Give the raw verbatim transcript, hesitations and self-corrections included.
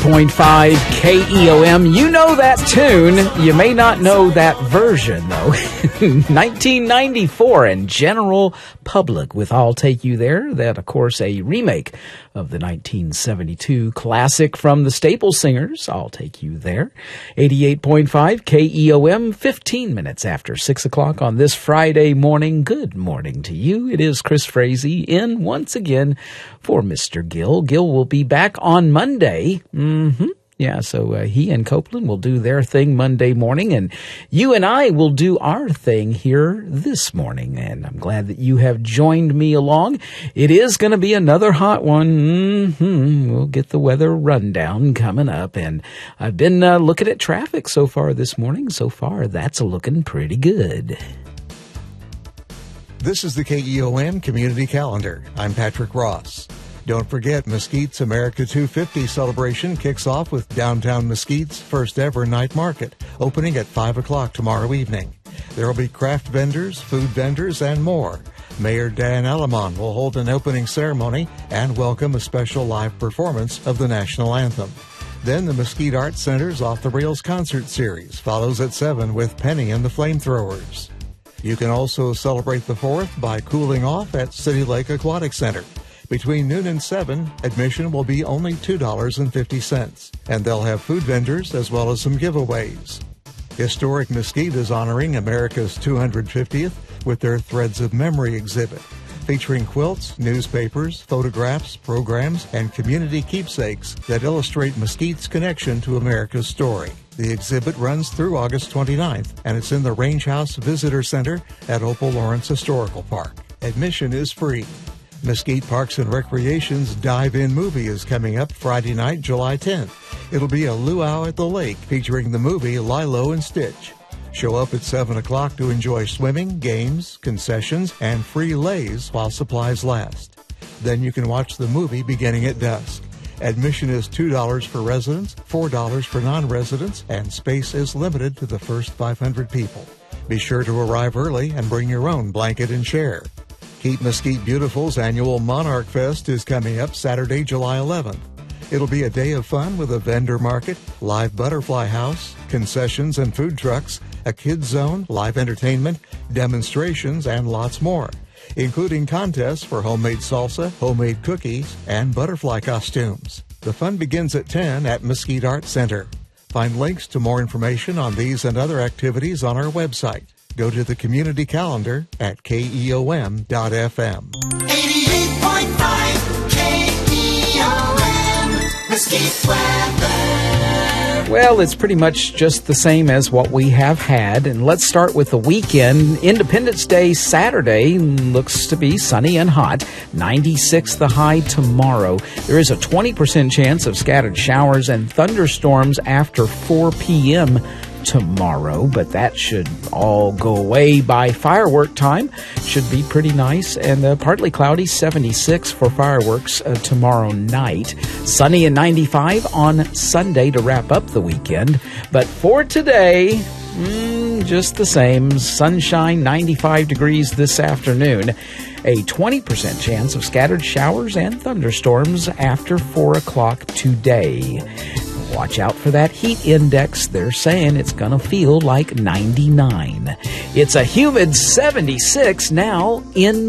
point five K E O M. You know that tune. You may not know that version, though. nineteen ninety-four and General Public with I'll Take You There. That, of course, a remake of the nineteen seventy-two classic from the Staple Singers, I'll Take You There. eighty-eight point five K E O M, fifteen minutes after six o'clock on this Friday morning. Good morning to you. It is Chris Frazee in once again for Mister Gill. Gill will be back on Monday. Mm-hmm. Yeah, so uh, he and Copeland will do their thing Monday morning, and you and I will do our thing here this morning. And I'm glad that you have joined me along. It is going to be another hot one. Mm-hmm. We'll get the weather rundown coming up, and I've been uh, looking at traffic so far this morning. So far, that's looking pretty good. This is the K E O M Community Calendar. I'm Patrick Ross. Don't forget, Mesquite's America two fifty celebration kicks off with downtown Mesquite's first ever night market, opening at five o'clock tomorrow evening. There will be craft vendors, food vendors, and more. Mayor Dan Alamon will hold an opening ceremony and welcome a special live performance of the national anthem. Then the Mesquite Arts Center's Off the Rails concert series follows at seven with Penny and the Flamethrowers. You can also celebrate the fourth by cooling off at City Lake Aquatic Center. Between noon and seven, admission will be only two dollars and fifty cents, and they'll have food vendors as well as some giveaways. Historic Mesquite is honoring America's two hundred fiftieth with their Threads of Memory exhibit, featuring quilts, newspapers, photographs, programs, and community keepsakes that illustrate Mesquite's connection to America's story. The exhibit runs through August twenty-ninth, and it's in the Range House Visitor Center at Opal Lawrence Historical Park. Admission is free. Mesquite Parks and Recreation's Dive-In movie is coming up Friday night, July tenth. It'll be a luau at the lake featuring the movie Lilo and Stitch. Show up at seven o'clock to enjoy swimming, games, concessions, and free lays while supplies last. Then you can watch the movie beginning at dusk. Admission is two dollars for residents, four dollars for non-residents, and space is limited to the first five hundred people. Be sure to arrive early and bring your own blanket and chair. Keep Mesquite Beautiful's annual Monarch Fest is coming up Saturday, July eleventh. It'll be a day of fun with a vendor market, live butterfly house, concessions and food trucks, a kids zone, live entertainment, demonstrations, and lots more, including contests for homemade salsa, homemade cookies, and butterfly costumes. The fun begins at ten at Mesquite Arts Center. Find links to more information on these and other activities on our website. Go to the community calendar at K E O M dot F M. eighty-eight point five K E O M, Mesquite weather. Well, it's pretty much just the same as what we have had. And let's start with the weekend. Independence Day Saturday looks to be sunny and hot. ninety-six the high tomorrow. There is a twenty percent chance of scattered showers and thunderstorms after four p.m. tomorrow, but that should all go away by firework time. Should be pretty nice, and uh, partly cloudy, seventy-six for fireworks uh, tomorrow night. Sunny and ninety-five on Sunday to wrap up the weekend. But for today, mm, just the same. Sunshine, ninety-five degrees this afternoon. A twenty percent chance of scattered showers and thunderstorms after four o'clock today. Watch out for that heat index. They're saying it's going to feel like ninety-nine. It's a humid seventy-six now in